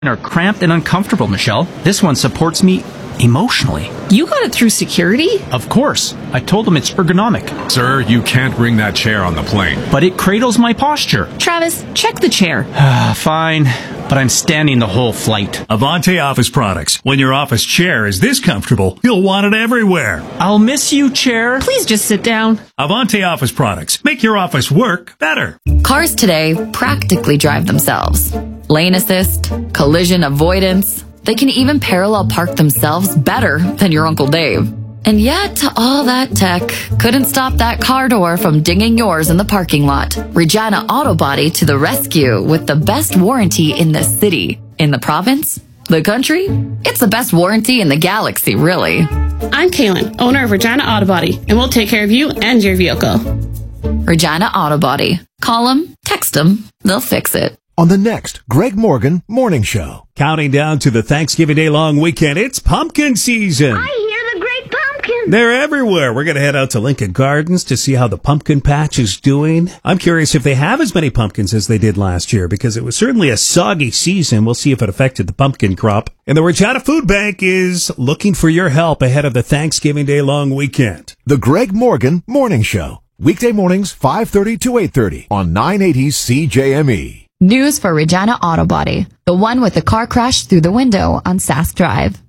are cramped and uncomfortable, Michelle. This one supports me emotionally. You got it through security? Of course. I told them it's ergonomic. Sir, you can't bring that chair on the plane. But it cradles my posture. Travis, check the chair. Fine, but I'm standing the whole flight. Avante office products. When your office chair is this comfortable, you'll want it everywhere. I'll miss you, chair. Please just sit down. Avante office products. Make your office work better. Cars today practically drive themselves. Lane assist, collision avoidance. They can even parallel park themselves better than your Uncle Dave. And yet, all that tech couldn't stop that car door from dinging yours in the parking lot. Regina Auto Body to the rescue with the best warranty in the city. In the province? The country? It's the best warranty in the galaxy, really. I'm Kaylin, owner of Regina Auto Body, and we'll take care of you and your vehicle. Regina Auto Body. Call them, text them, they'll fix it. On the next Greg Morgan Morning Show. Counting down to the Thanksgiving Day long weekend, it's pumpkin season. I hear the great pumpkin. They're everywhere. We're going to head out to Lincoln Gardens to see how the pumpkin patch is doing. I'm curious if they have as many pumpkins as they did last year, because it was certainly a soggy season. We'll see if it affected the pumpkin crop. And the Regina Food Bank is looking for your help ahead of the Thanksgiving Day long weekend. The Greg Morgan Morning Show. Weekday mornings, 5:30 to 8:30 on 980 CJME. News for Regina Auto Body, the one with the car crash through the window on Sask Drive.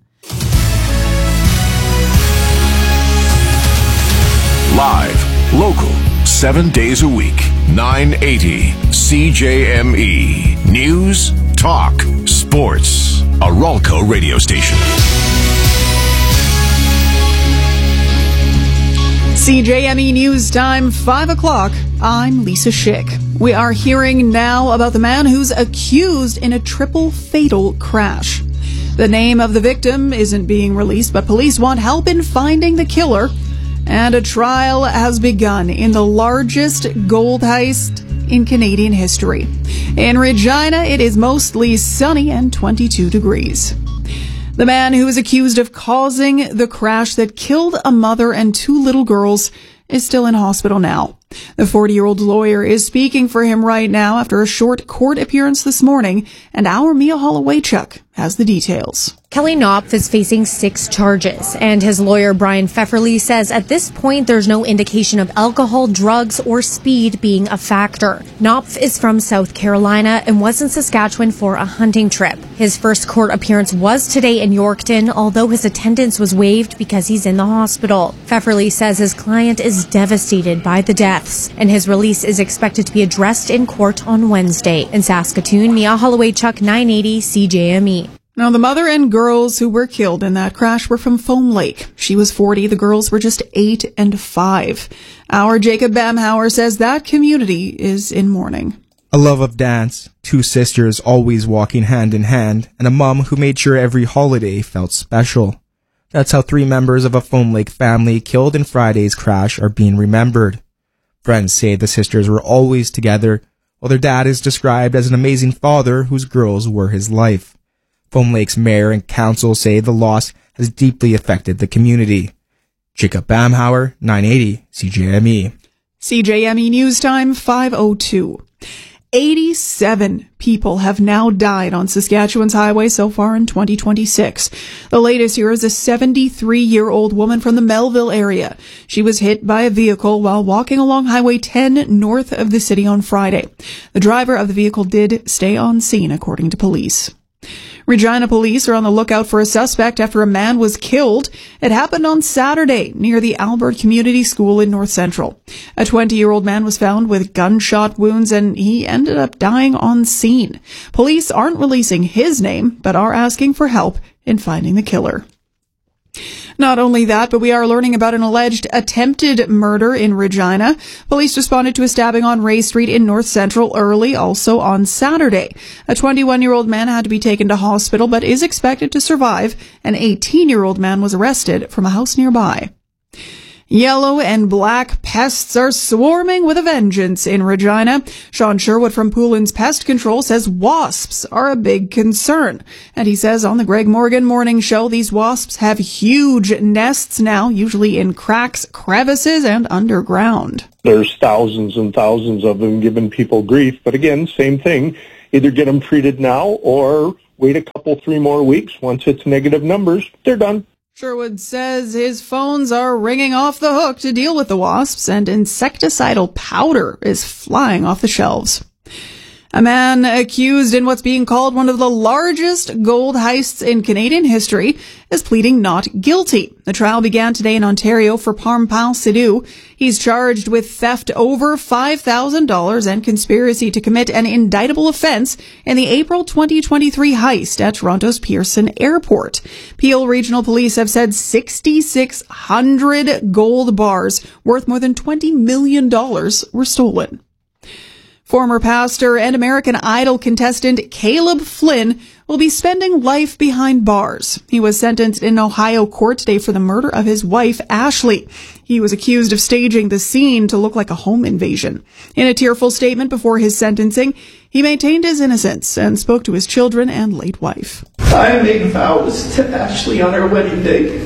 Live, local, 7 days a week, 980 CJME. News, talk, sports. A Ralco radio station. CJME News Time, 5 o'clock. I'm Lisa Schick. We are hearing now about the man who's accused in a triple fatal crash. The name of the victim isn't being released, but police want help in finding the killer. And a trial has begun in the largest gold heist in Canadian history. In Regina, it is mostly sunny and 22 degrees. The man who is accused of causing the crash that killed a mother and 2 little girls is still in hospital now. The 40-year-old lawyer is speaking for him right now after a short court appearance this morning, and our Mia Hollowaychuk has the details. Kelly Knopf is facing 6 charges, and his lawyer Brian Pfefferly says at this point there's no indication of alcohol, drugs, or speed being a factor. Knopf is from South Carolina and was in Saskatchewan for a hunting trip. His first court appearance was today in Yorkton, although his attendance was waived because he's in the hospital. Pfefferly says his client is devastated by the deaths, and his release is expected to be addressed in court on Wednesday. In Saskatoon, Mia Hollowaychuk, 980 CJME. Now, the mother and girls who were killed in that crash were from Foam Lake. She was 40. The girls were just 8 and 5. Our Jacob Bamhauer says that community is in mourning. A love of dance, 2 sisters always walking hand in hand, and a mom who made sure every holiday felt special. That's how 3 members of a Foam Lake family killed in Friday's crash are being remembered. Friends say the sisters were always together, while their dad is described as an amazing father whose girls were his life. Foam Lake's mayor and council say the loss has deeply affected the community. Jacob Bamhauer, 980 CJME. CJME News Time, 5:02. 87 people have now died on Saskatchewan's highway so far in 2026. The latest here is a 73-year-old woman from the Melville area. She was hit by a vehicle while walking along Highway 10 north of the city on Friday. The driver of the vehicle did stay on scene, according to police. Regina police are on the lookout for a suspect after a man was killed. It happened on Saturday near the Albert Community School in North Central. A 20-year-old man was found with gunshot wounds, and he ended up dying on scene. Police aren't releasing his name, but are asking for help in finding the killer. Not only that, but we are learning about an alleged attempted murder in Regina. Police responded to a stabbing on Ray Street in North Central early, also on Saturday. A 21-year-old man had to be taken to hospital, but is expected to survive. An 18-year-old man was arrested from a house nearby. Yellow and black pests are swarming with a vengeance in Regina. Sean Sherwood from Poulin's Pest Control says wasps are a big concern. And he says on the Greg Morgan Morning Show, these wasps have huge nests now, usually in cracks, crevices, and underground. There's thousands and thousands of them giving people grief. But again, same thing. Either get them treated now or wait a couple, 3 more weeks. Once it's negative numbers, they're done. Sherwood says his phones are ringing off the hook to deal with the wasps, and insecticidal powder is flying off the shelves. A man accused in what's being called one of the largest gold heists in Canadian history is pleading not guilty. The trial began today in Ontario for Parmpal Sidhu. He's charged with theft over $5,000 and conspiracy to commit an indictable offense in the April 2023 heist at Toronto's Pearson Airport. Peel Regional Police have said 6,600 gold bars worth more than $20 million were stolen. Former pastor and American Idol contestant Caleb Flynn will be spending life behind bars. He was sentenced in Ohio court today for the murder of his wife, Ashley. He was accused of staging the scene to look like a home invasion. In a tearful statement before his sentencing, he maintained his innocence and spoke to his children and late wife. I made vows to Ashley on our wedding day.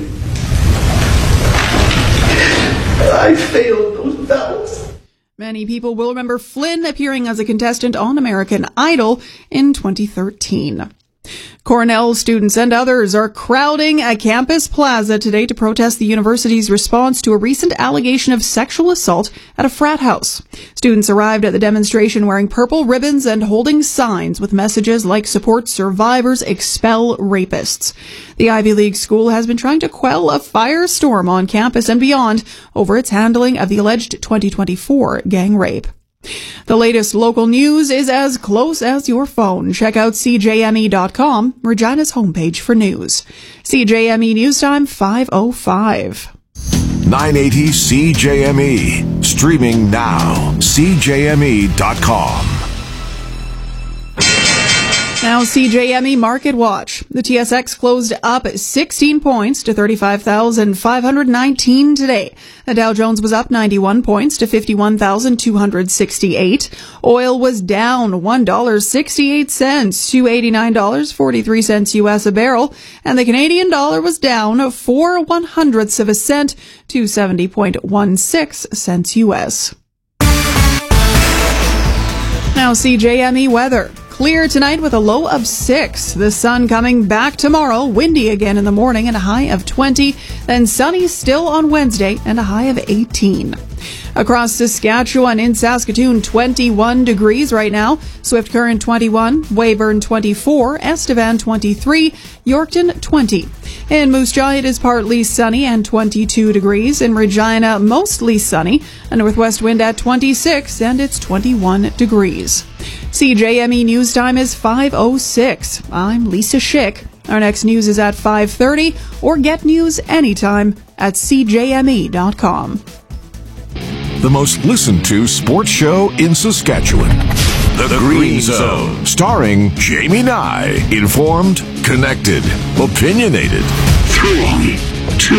I failed those vows. Many people will remember Flynn appearing as a contestant on American Idol in 2013. Cornell students and others are crowding a campus plaza today to protest the university's response to a recent allegation of sexual assault at a frat house. Students arrived at the demonstration wearing purple ribbons and holding signs with messages like support survivors, expel rapists. The Ivy League school has been trying to quell a firestorm on campus and beyond over its handling of the alleged 2024 gang rape. The latest local news is as close as your phone. Check out CJME.com, Regina's homepage for news. CJME News Time 5:05. 980 CJME. Streaming now. CJME.com. Now CJME Market Watch. The TSX closed up 16 points to 35,519 today. The Dow Jones was up 91 points to 51,268. Oil was down $1.68 to $89.43 U.S. a barrel. And the Canadian dollar was down 0.04 of a cent to 70.16 cents U.S. Now CJME weather. Clear tonight with a low of 6. The sun coming back tomorrow. Windy again in the morning and a high of 20. Then sunny still on Wednesday and a high of 18. Across Saskatchewan, in Saskatoon, 21 degrees right now. Swift Current 21, Weyburn 24, Estevan 23, Yorkton 20. In Moose Jaw, it is partly sunny and 22 degrees. In Regina, mostly sunny. A northwest wind at 26 and it's 21 degrees. CJME News Time is 5:06. I'm Lisa Schick. Our next news is at 5:30 or get news anytime at CJME.com. The most listened to sports show in Saskatchewan. The Green Zone. Starring Jamie Nye. Informed, connected, opinionated. 3, 2,